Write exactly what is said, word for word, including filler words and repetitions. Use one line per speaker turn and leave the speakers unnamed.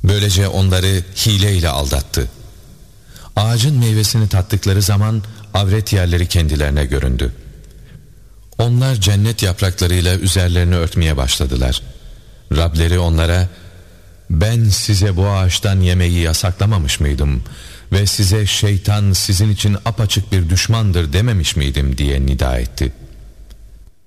Böylece onları hileyle aldattı. Ağacın meyvesini tattıkları zaman avret yerleri kendilerine göründü. Onlar cennet yapraklarıyla üzerlerini örtmeye başladılar. Rableri onlara, ben size bu ağaçtan yemeyi yasaklamamış mıydım ve size şeytan sizin için apaçık bir düşmandır dememiş miydim diye nida etti.